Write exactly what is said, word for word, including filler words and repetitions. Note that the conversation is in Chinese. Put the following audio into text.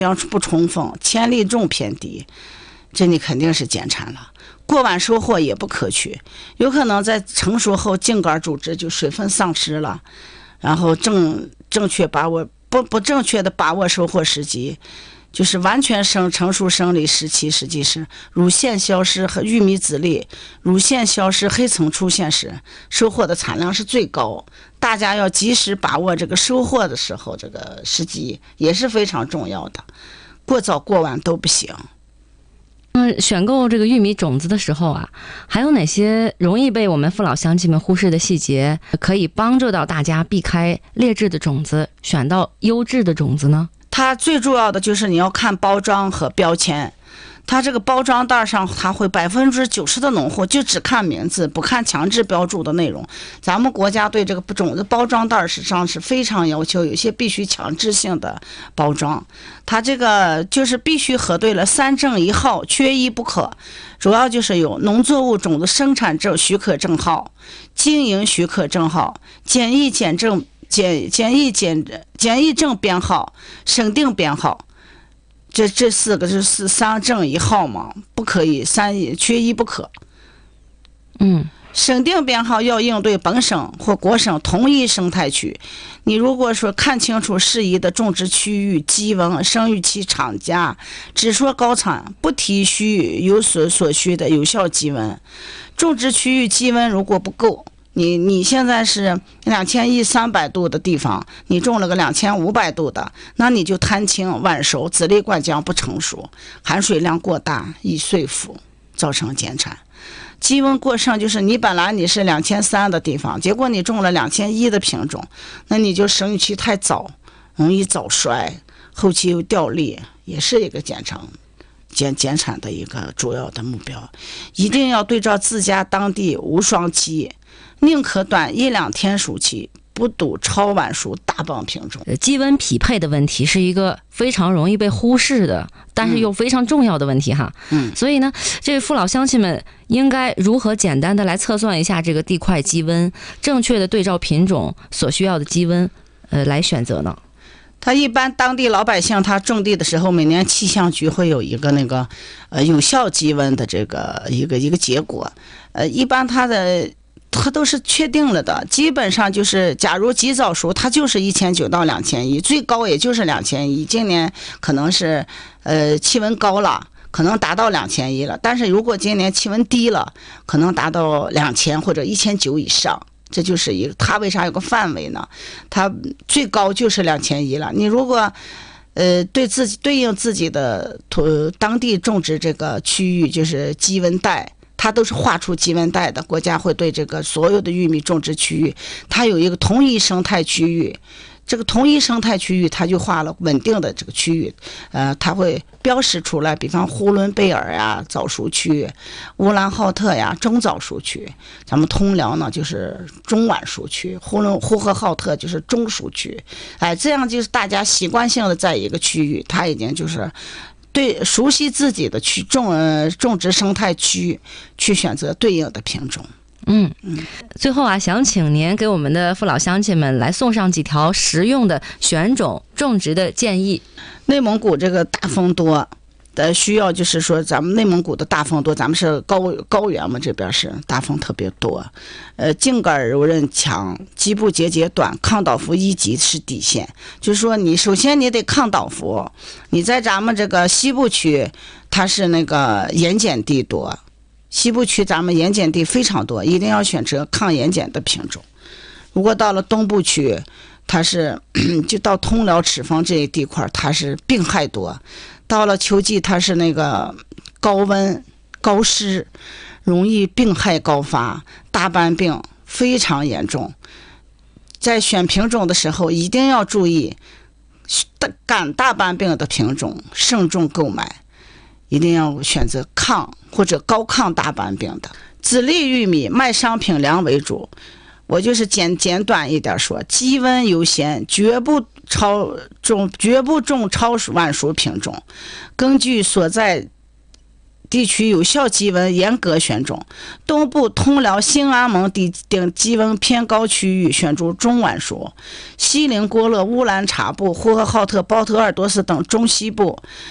要不充分，潜力重偏低，这你肯定是减产了。过晚收获也不可取，有可能在成熟后茎秆组织就水分丧失了，然后正正确把握不不正确的把握收获时机，就是完全生成熟生理时期，实际是乳腺消失和玉米籽粒乳腺消失黑层出现时，收获的产量是最高。大家要及时把握这个收获的时候，这个时机也是非常重要的，过早过晚都不行。 嗯，选购这个玉米种子的时候啊，还有哪些容易被我们父老乡亲们忽视的细节，可以帮助到大家避开劣质的种子，选到优质的种子呢？ 它最主要的就是你要看包装和标签。它这个包装袋上，它会百分之九十的农户就只看名字，不看强制标注的内容。咱们国家对这个种子包装袋实际上是非常要求，有些必须强制性的包装。它这个就是必须核对了三证一号，缺一不可。主要就是有农作物种子生产证许可证号、经营许可证号、检疫检证检检疫检检疫证编号、审定编号。这这四个就是三证一号嘛，不可以三缺一不可。 嗯， 审定编号要应对本省或国省同一生态区。你如果说看清楚适宜的种植区域、基温、生育期、厂家，只说高产，不提需有所所需的有效基温。种植区域基温如果不够，你你现在是两千一三百度的地方，你种了个两千五百度的，那你就摊青晚熟，籽粒灌浆不成熟，含水量过大，易碎腐，造成减产。基温过剩就是你本来你是两千三的地方，结果你种了两千一的品种，那你就生育期太早，容易早衰，后期又掉粒，也是一个减产。减减产的一个主要的目标，一定要对照自家当地无霜期，宁可短一两天熟期，不赌超晚熟大棒品种。 基温匹配的问题是一个非常容易被忽视的，但是又非常重要的问题哈。 嗯， 所以呢，这位父老乡亲们应该如何简单的来测算一下这个地块基温，正确的对照品种所需要的基温，呃，来选择呢？ 他一般当地老百姓他种地的时候，每年气象局会有一个那个呃有效基温的这个一个一个结果，呃，一般他的它都是确定了的，基本上就是假如及早熟，它就是一千九到两千一，最高也就是两千一。今年可能是呃气温高了，可能达到两千一了，但是如果今年气温低了，可能达到两千或者一千九以上。这就是一个，它为啥有个范围呢？它最高就是两千一了。你如果，呃，对自己对应自己的土当地种植这个区域，就是基温带，它都是划出基温带的。国家会对这个所有的玉米种植区域，它有一个同一生态区域。这个同一生态区域，它就划了稳定的这个区域，呃，它会标识出来，比方呼伦贝尔呀早熟区，乌兰浩特呀中早熟区，咱们通辽呢就是中晚熟区，呼伦呼和浩特就是中熟区，哎，这样就是大家习惯性的在一个区域，它已经就是对熟悉自己的区种呃种植生态区，去选择对应的品种。 嗯，最后啊，想请您给我们的父老乡亲们来送上几条实用的选种种植的建议。 内蒙古这个大风多的需要，就是说咱们内蒙古的大风多，咱们是高高原嘛，这边是大风特别多，呃，茎秆柔韧强，基部节节短，抗倒伏一级是底线。就是说你首先你得抗倒伏，你在咱们这个西部区，它是那个盐碱地多。西部区咱们盐碱地非常多，一定要选择抗盐碱的品种。如果到了东部区，它是就到通辽赤峰这一地块，它是病害多。到了秋季，它是那个高温高湿，容易病害高发，大斑病非常严重。在选品种的时候，一定要注意赶大斑病的品种，慎重购买。一定要选择抗或者高抗大斑病的籽粒玉米，卖商品粮为主。我就是简简短一点说，基温优先，绝不超种，绝不种超晚熟品种。根据所在地区有效基温严格选中，东部通辽兴安盟地等基温偏高区域选出中晚熟，西邻郭勒、乌兰察布、呼和浩特、包头尔多斯等中西部